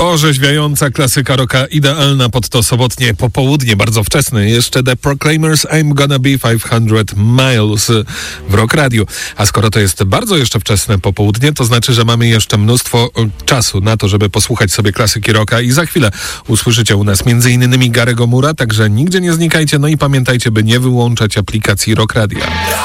Orzeźwiająca klasyka rocka, idealna pod to sobotnie popołudnie, bardzo wczesne. Jeszcze The Proclaimers, I'm Gonna Be 500 Miles w Rock Radio. A skoro to jest bardzo jeszcze wczesne popołudnie, to znaczy, że mamy jeszcze mnóstwo czasu na to, żeby posłuchać sobie klasyki rocka i za chwilę usłyszycie u nas m.in. Garego Moore'a, także nigdzie nie znikajcie, no i pamiętajcie, by nie wyłączać aplikacji Rock Radio.